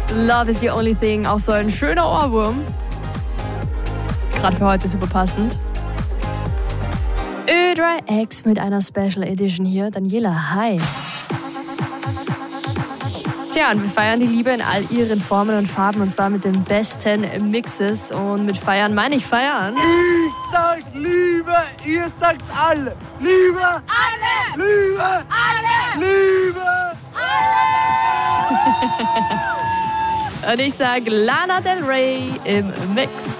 Love is the only thing. Auch so ein schöner Ohrwurm. Gerade für heute super passend. Ö3X mit einer Special Edition hier. Daniela, hi. Tja, und wir feiern die Liebe in all ihren Formen und Farben, und zwar mit den besten Mixes. Und mit feiern meine ich feiern. Ich sag Liebe, ihr sagt alle. Liebe, alle. Liebe, alle. Liebe, alle. Und ich sag Lana Del Rey im Mix.